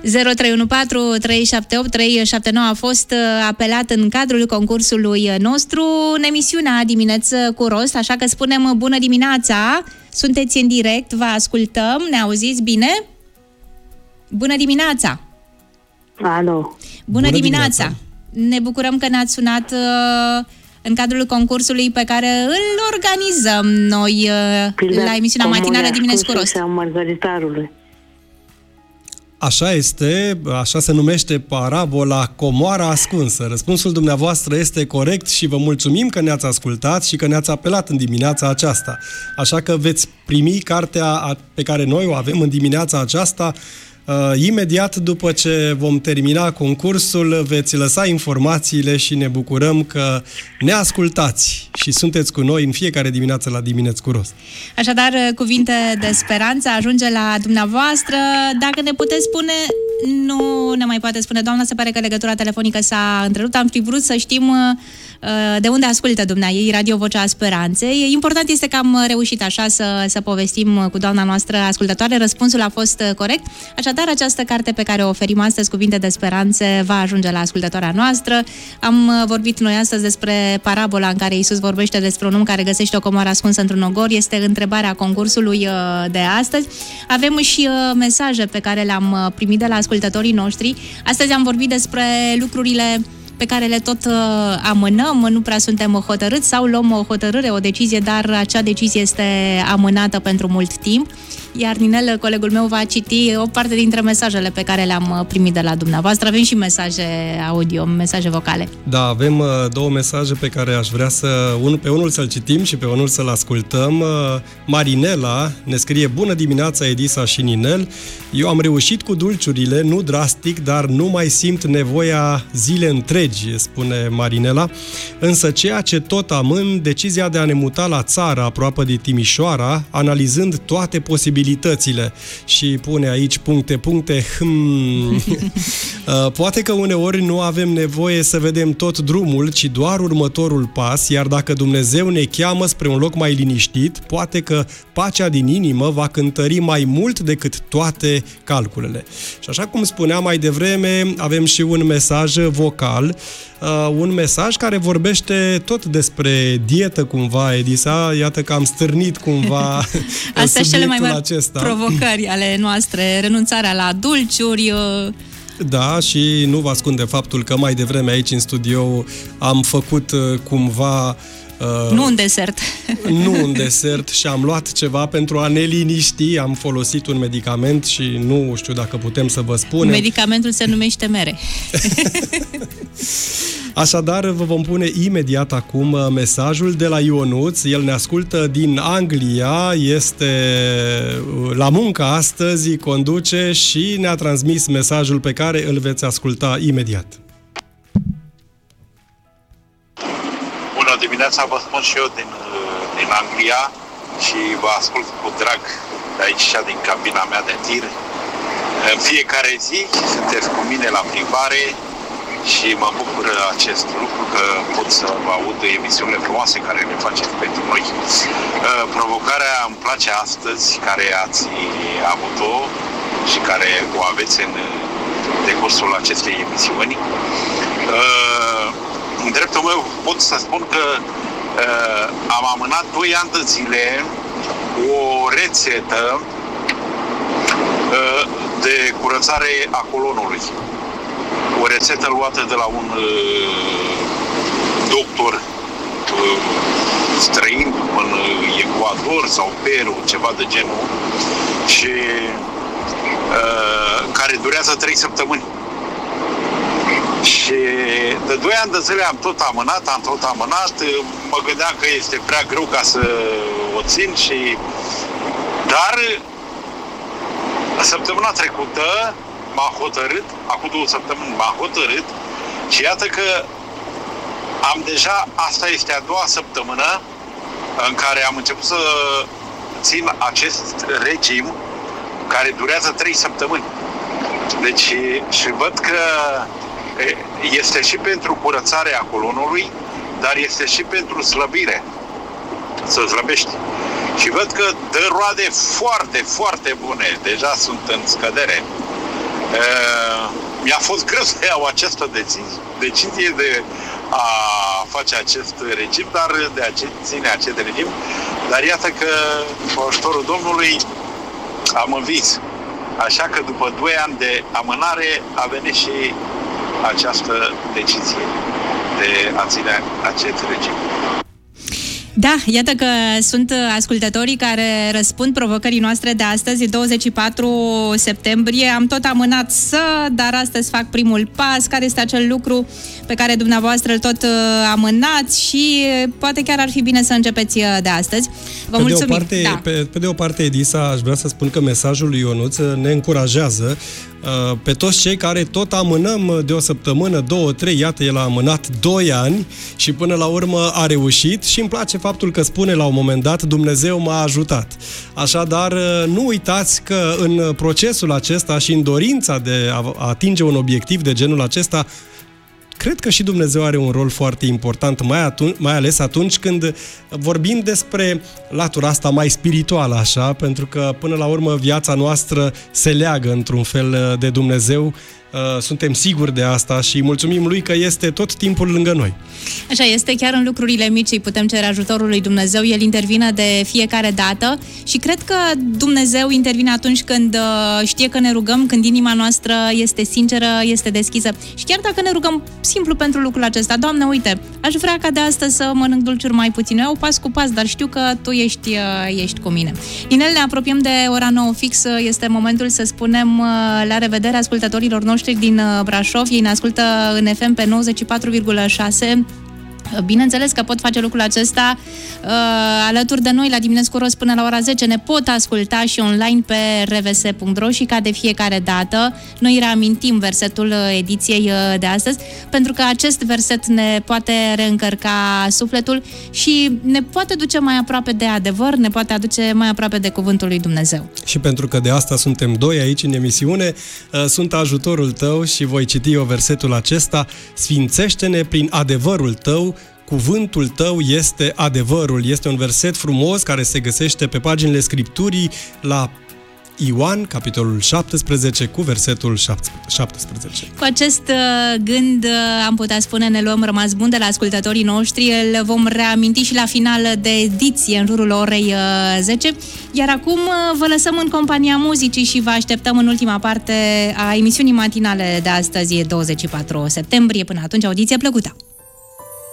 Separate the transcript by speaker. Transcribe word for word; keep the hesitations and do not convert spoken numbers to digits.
Speaker 1: zero trei unu patru trei șapte opt trei șapte nouă a fost apelat în cadrul concursului nostru în emisiunea Dimineți cu Rost, așa că spunem bună dimineața, sunteți în direct, vă ascultăm, ne auziți bine? Bună dimineața!
Speaker 2: Alo!
Speaker 1: Bună,
Speaker 3: bună
Speaker 1: dimineața.
Speaker 3: dimineața!
Speaker 1: Ne bucurăm că ne-ați sunat uh, în cadrul concursului pe care îl organizăm noi uh,
Speaker 2: Pilda
Speaker 1: la emisiunea matinală Dimineți cu Rost.
Speaker 2: Margaritarului.
Speaker 3: Așa este, așa se numește parabola Comoara ascunsă. Răspunsul dumneavoastră este corect și vă mulțumim că ne-ați ascultat și că ne-ați apelat în dimineața aceasta. Așa că veți primi cartea pe care noi o avem în dimineața aceasta. Uh, imediat după ce vom termina concursul, veți lăsa informațiile și ne bucurăm că ne ascultați și sunteți cu noi în fiecare dimineață la Dimineți cu Rost.
Speaker 1: Așadar, cuvinte de speranță ajunge la dumneavoastră. Dacă ne puteți spune, nu ne mai poate spune doamna, se pare că legătura telefonică s-a întrerupt. Am fi vrut să știm uh, de unde ascultă dumneaei Radio Vocea Speranței. Important este că am reușit așa să, să povestim cu doamna noastră ascultătoare. Răspunsul a fost corect. Așadar, această carte pe care o oferim astăzi, Cuvinte de Speranțe, va ajunge la ascultătoarea noastră. Am vorbit noi astăzi despre parabola în care Iisus vorbește despre un om care găsește o comoară ascunsă într-un ogor. Este întrebarea concursului de astăzi. Avem și mesaje pe care le-am primit de la ascultătorii noștri. Astăzi am vorbit despre lucrurile pe care le tot uh, amânăm, nu prea suntem hotărâți sau luăm o hotărâre, o decizie, dar acea decizie este amânată pentru mult timp. Iar Ninel, colegul meu, va citi o parte dintre mesajele pe care le-am primit de la dumneavoastră. Avem și mesaje audio, mesaje vocale.
Speaker 3: Da, avem uh, două mesaje pe care aș vrea să, un, pe unul să-l citim și pe unul să-l ascultăm. Uh, Marinela ne scrie: bună dimineața, Edisa și Ninel. Eu am reușit cu dulciurile, nu drastic, dar nu mai simt nevoia zile întregi, spune Marinela. Însă ceea ce tot amân, decizia de a ne muta la țară, aproape de Timișoara, analizând toate posibilitățile. Și pune aici puncte, puncte, hmm. Poate că uneori nu avem nevoie să vedem tot drumul, ci doar următorul pas, iar dacă Dumnezeu ne cheamă spre un loc mai liniștit, poate că pacea din inimă va cântări mai mult decât toate calculele. Și așa cum spuneam mai devreme, avem și un mesaj vocal, uh, un mesaj care vorbește tot despre dietă cumva, Edisa. Iată că am stârnit cumva
Speaker 1: astea cele mai mari
Speaker 3: acesta.
Speaker 1: Provocări ale noastre, renunțarea la dulciuri. Uh...
Speaker 3: Da, și nu vă ascunde faptul că mai devreme aici în studio am făcut uh, cumva
Speaker 1: Uh, nu un desert.
Speaker 3: Nu un desert și am luat ceva pentru a ne liniști. Am folosit un medicament și nu știu dacă putem să vă spunem.
Speaker 1: Medicamentul se numește mere.
Speaker 3: Așadar, vă vom pune imediat acum mesajul de la Ionuț. El ne ascultă din Anglia, este la muncă astăzi, conduce și ne-a transmis mesajul pe care îl veți asculta imediat.
Speaker 4: Bună dimineața, vă spun și eu din, din Anglia și vă ascult cu drag de aici, din cabina mea de tir. În fiecare zi sunteți cu mine la plimbare și mă bucură acest lucru că pot să vă aud emisiunile frumoase care le faceți pentru noi. Provocarea îmi place astăzi, care ați avut-o și care o aveți în decursul acestei emisiuni. În dreptul meu pot să spun că uh, am amânat doi ani de zile o rețetă uh, de curățare a colonului. O rețetă luată de la un uh, doctor uh, străin în Ecuador sau Peru, ceva de genul, și uh, care durează trei săptămâni. Și de doi ani de zile am tot amânat, am tot amânat, mă gândeam că este prea greu ca să o țin și... Dar săptămâna trecută m-a hotărât, acum două săptămâni m-a hotărât și iată că am deja, asta este a doua săptămână în care am început să țin acest regim care durează trei săptămâni. Deci, și văd că este și pentru curățarea colonului, dar este și pentru slăbire, să slăbești. Și văd că dă roade foarte, foarte bune, deja sunt în scădere. Mi-a fost greu să iau această decizie, decizie de a face acest regim, dar de a ține acest regim. Dar iată că, cu ajutorul Domnului, am învins. Așa că după doi ani de amânare a venit și această decizie de a ține acest regim.
Speaker 1: Da, iată că sunt ascultătorii care răspund provocării noastre de astăzi, douăzeci și patru septembrie. Am tot amânat să, dar astăzi fac primul pas. Care este acel lucru pe care dumneavoastră îl tot amânați și poate chiar ar fi bine să începeți de astăzi. Vă
Speaker 3: pe
Speaker 1: mulțumim.
Speaker 3: De o parte,
Speaker 1: da.
Speaker 3: pe, pe de o parte, Edisa, aș vrea să spun că mesajul lui Ionuț ne încurajează uh, pe toți cei care tot amânăm de o săptămână, două, trei, iată, el a amânat doi ani și până la urmă a reușit și îmi place faptul că spune la un moment dat, Dumnezeu m-a ajutat. Așadar, nu uitați că în procesul acesta și în dorința de a atinge un obiectiv de genul acesta, cred că și Dumnezeu are un rol foarte important, mai, atunci, mai ales atunci când vorbim despre latura asta mai spirituală, așa, pentru că până la urmă viața noastră se leagă într-un fel de Dumnezeu. Suntem siguri de asta și mulțumim Lui că este tot timpul lângă noi.
Speaker 1: Așa este, chiar în lucrurile mici îi putem cere ajutorul lui Dumnezeu, El intervine de fiecare dată și cred că Dumnezeu intervine atunci când știe că ne rugăm, când inima noastră este sinceră, este deschisă. Și chiar dacă ne rugăm simplu pentru lucrul acesta, Doamne, uite, aș vrea ca de astăzi să mănânc dulciuri mai puțin. Eu pas cu pas, dar știu că Tu ești, ești cu mine. Ninel, ne apropiem de ora nouă fix, este momentul să spunem la revedere ascultătorilor noștri din Brașov. Ei ne ascultă în F M pe nouăzeci și patru virgulă șase. Bineînțeles că pot face lucrul acesta uh, alături de noi la Dimineț cu Rost până la ora zece. Ne pot asculta și online pe r v s punct r o și ca de fiecare dată noi reamintim versetul ediției de astăzi, pentru că acest verset ne poate reîncărca sufletul și ne poate duce mai aproape de adevăr, ne poate aduce mai aproape de cuvântul lui Dumnezeu.
Speaker 3: Și pentru că de asta suntem doi aici în emisiune, sunt ajutorul tău și voi citi eu versetul acesta: Sfințește-ne prin adevărul tău, cuvântul tău este adevărul. Este un verset frumos care se găsește pe paginile Scripturii la Ioan, capitolul șaptesprezece, cu versetul șaptesprezece.
Speaker 1: Cu acest gând, am putea spune, ne luăm rămas bun de la ascultătorii noștri. Îl vom reaminti și la final de ediție, în jurul orei zece. Iar acum vă lăsăm în compania muzicii și vă așteptăm în ultima parte a emisiunii matinale de astăzi, douăzeci și patru septembrie. Până atunci, audiție plăcută!